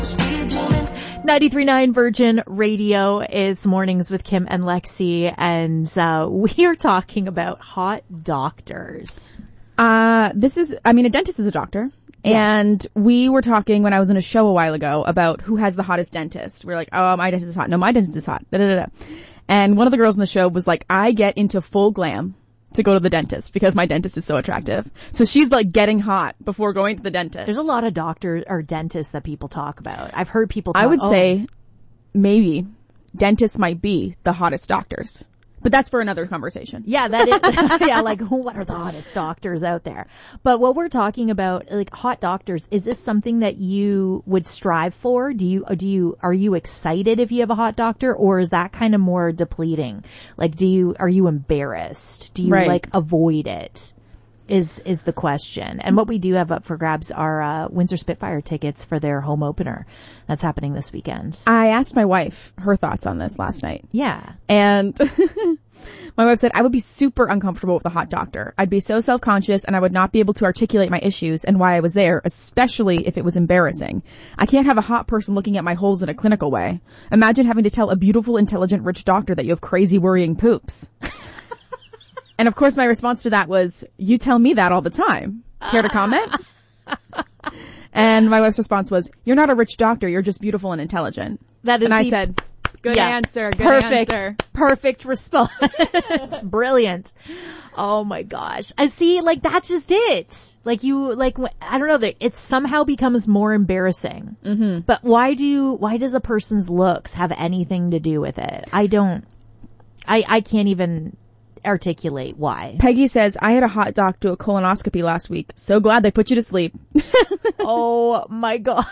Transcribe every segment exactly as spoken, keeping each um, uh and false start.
ninety-three point nine Virgin Radio. It's Mornings with Kim and Lexi, and uh, we are talking about hot doctors. Uh, this is, I mean, a dentist is a doctor. Yes. And we were talking when I was in a show a while ago about who has the hottest dentist. We were like, oh, my dentist is hot. No, my dentist is hot. Da, da, da, da. And one of the girls in the show was like, I get into full glam to go to the dentist because my dentist is so attractive. So she's like getting hot before going to the dentist. There's a lot of doctors or dentists that people talk about. I've heard people talk. I would oh. say maybe dentists might be the hottest doctors. But that's for another conversation. Yeah, that is, yeah, like, what are the hottest doctors out there? But what we're talking about, like, hot doctors, is this something that you would strive for? Do you, do you, are you excited if you have a hot doctor, or is that kind of more depleting? Like, do you, are you embarrassed? Do you, right. like, avoid it? Is, is the question. And what we do have up for grabs are, uh, Windsor Spitfire tickets for their home opener. That's happening this weekend. I asked my wife her thoughts on this last night. Yeah. And my wife said, I would be super uncomfortable with a hot doctor. I'd be so self-conscious and I would not be able to articulate my issues and why I was there, especially if it was embarrassing. I can't have a hot person looking at my holes in a clinical way. Imagine having to tell a beautiful, intelligent, rich doctor that you have crazy, worrying poops. And of course my response to that was, you tell me that all the time. Care to comment? And my wife's response was, you're not a rich doctor, you're just beautiful and intelligent. That is and I the, said, good yeah, answer, good perfect, answer. Perfect response. Brilliant. Oh my gosh. I see, like, that's just it. Like you, like, I don't know, that it somehow becomes more embarrassing. Mm-hmm. But why do you, why does a person's looks have anything to do with it? I don't, I, I can't even articulate why. Peggy says, I had a hot doc do a colonoscopy last week. So glad they put you to sleep. Oh my gosh.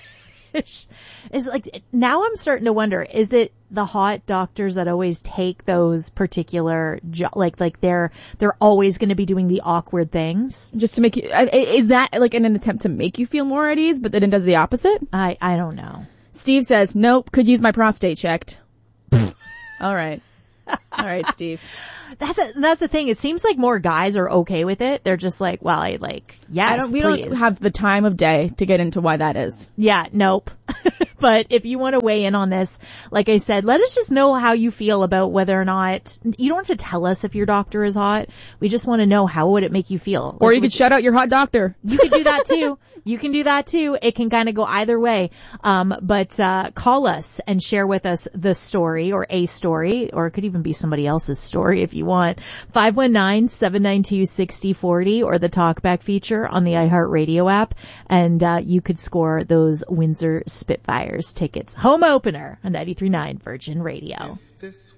It's like, now I'm starting to wonder, is it the hot doctors that always take those particular jo- like like they're they're always going to be doing the awkward things just to make you, is that like in an attempt to make you feel more at ease, but then it does the opposite? I I don't know. Steve says, nope, could use my prostate checked. All right. All right, Steve. That's a, that's the thing. It seems like more guys are okay with it. They're just like, well, I like, yes, I don't, we please. don't have the time of day to get into why that is. Yeah, nope. But if you want to weigh in on this, like I said, let us just know how you feel about whether or not, you don't have to tell us if your doctor is hot. We just want to know, how would it make you feel? Or like, you could shout out your hot doctor. You could do that too. You can do that too. It can kind of go either way. Um, but, uh, call us and share with us the story or a story, or it could even be somebody else's story if you want. five one nine, seven nine two, six zero four zero or the Talkback feature on the iHeartRadio app. And, uh, you could score those Windsor Spitfires tickets. Home opener on ninety-three point nine Virgin Radio.